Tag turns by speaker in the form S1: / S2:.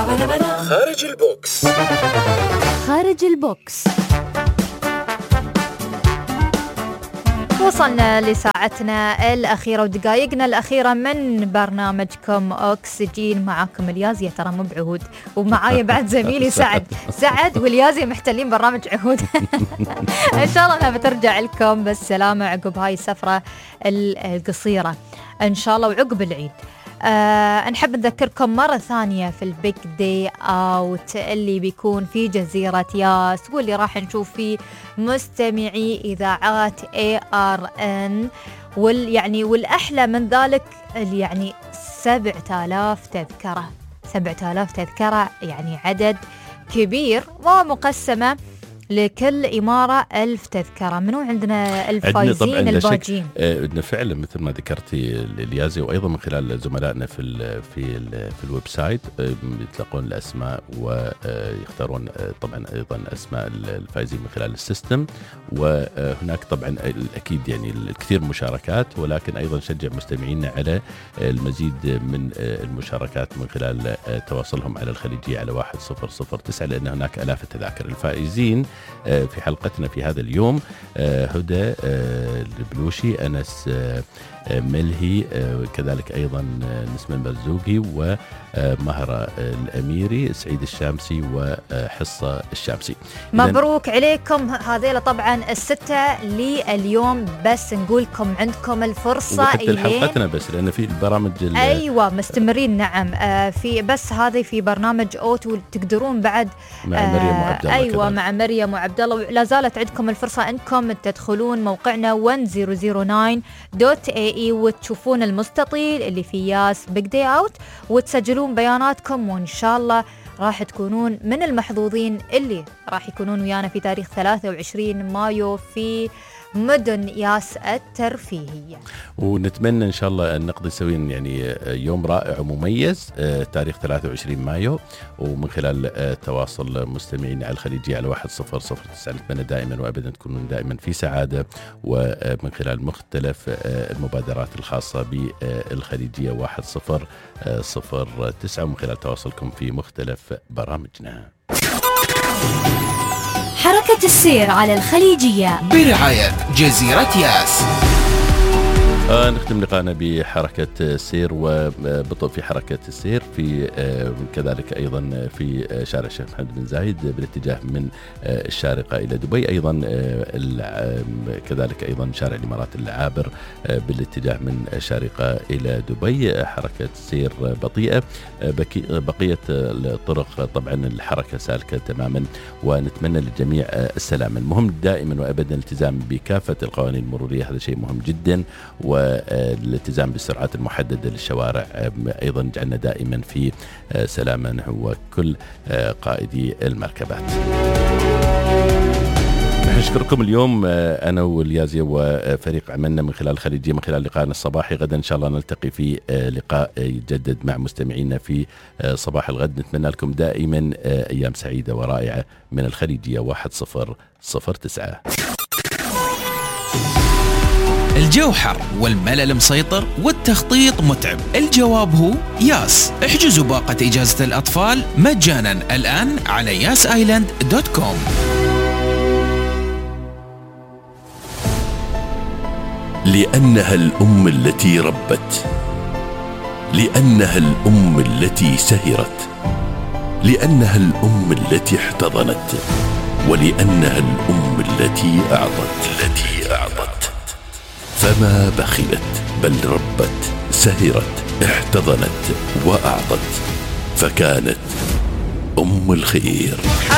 S1: خارج البوكس.
S2: خارج البوكس. وصلنا لساعتنا الأخيرة ودقائقنا الأخيرة من برنامجكم أكسجين. معاكم اليازية، ترى مو بعهود، ومعايا بعد زميلي سعد واليازية محتلين برنامج عهود. إن شاء الله أنا بترجع لكم بالسلامة عقب هاي السفرة القصيرة إن شاء الله وعقب العيد. نحب نذكركم مرة ثانية في البيج داي اوت اللي بيكون في جزيرة ياس، واللي راح نشوف فيه مستمعي إذاعات ARN، والأحلى من ذلك يعني 7000 تذكرة، يعني عدد كبير ومقسمة لكل إمارة 1000 تذكرة. منو عندنا الفايزين الباجين؟
S3: عندنا فعلا مثل ما ذكرتي اليازي، وأيضا من خلال زملائنا في الويب سايت يطلقون الأسماء ويختارون طبعا أيضا أسماء الفايزين من خلال السيستم. وهناك طبعا أكيد يعني الكثير مشاركات، ولكن أيضا نشجع مستمعينا على المزيد من المشاركات من خلال تواصلهم على الخليجية على 1009، لأن هناك آلاف التذاكر. الفائزين في حلقتنا في هذا اليوم هدى البلوشي، أنس ملهي، كذلك أيضا نسمة المرزوقي ومهرة الأميري، سعيد الشامسي وحصة الشامسي.
S2: مبروك عليكم هذيلا طبعا الستة لليوم، بس نقولكم عندكم الفرصة
S3: إلين حلقتنا بس، لأن في البرامج
S2: أيوة مستمرين. نعم في بس هذه في برنامج أوتو تقدرون بعد
S3: مع مريم وعبد الله.
S2: أيوة
S3: كذلك.
S2: مع مريم وعبد الله. لا زالت عندكم الفرصة أنكم تدخلون موقعنا 1009.ae وتشوفون المستطيل اللي في ياس بيج داي اوت وتسجلون بياناتكم، وإن شاء الله راح تكونون من المحظوظين اللي راح يكونون ويانا في تاريخ 23 مايو في مدن ياس الترفيهية.
S3: ونتمنى إن شاء الله أن نقضي سويا يعني يوم رائع ومميز تاريخ 23 مايو. ومن خلال تواصل مستمعين على الخليجية على 1009 نتمنى دائما وأبدا تكونون دائما في سعادة، ومن خلال مختلف المبادرات الخاصة بالخليجية 1009، ومن خلال تواصلكم في مختلف برامجنا.
S4: حركة السير على الخليجية
S1: برعاية جزيرة ياس.
S3: نختم لقاءنا بحركة السير وبطء في حركة السير في كذلك أيضا في شارع الشيخ محمد بن زايد بالاتجاه من الشارقة إلى دبي، أيضا كذلك أيضا شارع الإمارات العابر بالاتجاه من الشارقة إلى دبي. حركة السير بطيئة، بقية الطرق طبعا الحركة سالكة تماما، ونتمنى للجميع السلام. المهم دائما وأبدا الالتزام بكافة القوانين المرورية، هذا شيء مهم جدا، والالتزام بالسرعات المحددة للشوارع أيضا جعلنا دائما في سلامة نحو كل قائدي المركبات. نشكركم اليوم أنا واليازية وفريق عملنا من خلال الخليجية من خلال لقائنا الصباحي. غدا إن شاء الله نلتقي في لقاء يجدد مع مستمعينا في صباح الغد. نتمنى لكم دائما أيام سعيدة ورائعة من الخليجية 1009.
S5: الجو حر والملل مسيطر والتخطيط متعب، الجواب هو ياس. احجزوا باقة إجازة الأطفال مجانا الآن على yasisland.com.
S6: لأنها الأم التي ربت، لأنها الأم التي سهرت، لأنها الأم التي احتضنت، ولأنها الأم التي أعطت. فما بخلت بل ربت، سهرت، احتضنت وأعطت، فكانت أم الخير.